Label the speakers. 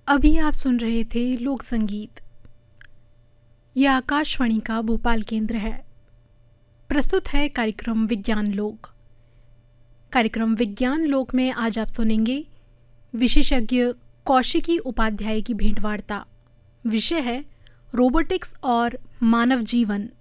Speaker 1: अभी आप सुन रहे थे लोक संगीत। यह आकाशवाणी का भोपाल केंद्र है। प्रस्तुत है कार्यक्रम विज्ञान लोक। कार्यक्रम विज्ञान लोक में आज आप सुनेंगे विशेषज्ञ कौशिकी उपाध्याय की भेंटवार्ता। विषय है रोबोटिक्स और मानव जीवन।